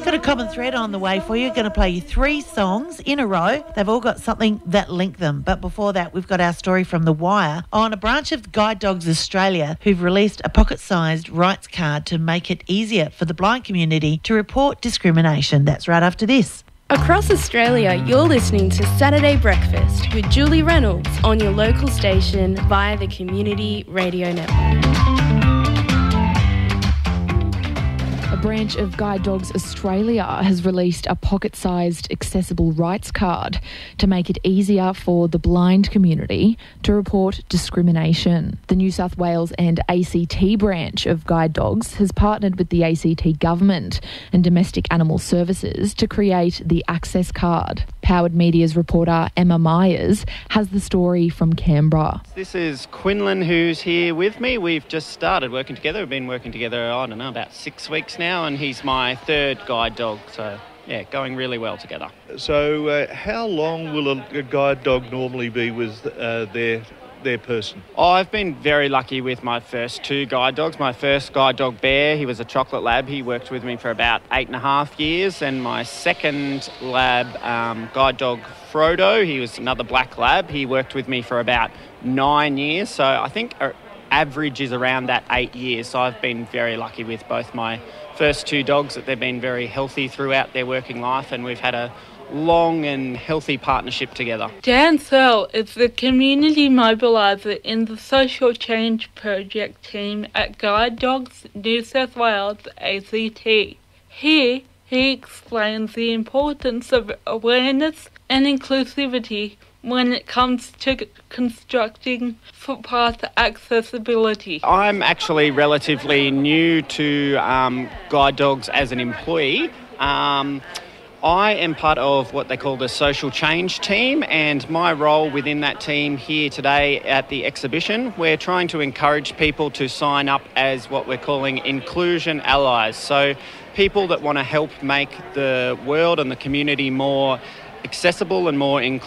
got a common thread on the way for you. Going to play you 3 songs in a row. They've all got something that link them. But before that, we've got our story from The Wire on a branch of Guide Dogs Australia who've released a pocket-sized rights card to make it easier for the blind community to report discrimination. That's right after this. Across Australia, you're listening to Saturday Breakfast with Julie Reynolds on your local station via the Community Radio Network. A branch of Guide Dogs Australia has released a pocket-sized accessible rights card to make it easier for the blind community to report discrimination. The New South Wales and ACT branch of Guide Dogs has partnered with the ACT government and Domestic Animal Services to create the Access Card. Powered Media's reporter Emma Myers has the story from Canberra. This is Quinlan, who's here with me. We've just started working together. We've been working together, I don't know, about 6 weeks now, and he's my 3rd guide dog. So, yeah, going really well together. So how long will a guide dog normally be with their person? Oh, I've been very lucky with my first 2 guide dogs. My first guide dog, Bear, he was a chocolate lab. He worked with me for about 8.5 years. And my second lab, guide dog, Frodo, he was another black lab. He worked with me for about 9 years. So I think our average is around that 8 years. So I've been very lucky with both my first 2 dogs, that they've been very healthy throughout their working life, and we've had a long and healthy partnership together. Dan Searle is the community mobiliser in the Social Change Project team at Guide Dogs New South Wales ACT. Here, he explains the importance of awareness and inclusivity when it comes to constructing footpath accessibility. I'm actually relatively new to Guide Dogs as an employee. I am part of what they call the Social Change team, and my role within that team here today at the exhibition, we're trying to encourage people to sign up as what we're calling inclusion allies. So people that want to help make the world and the community more accessible and more inclusive.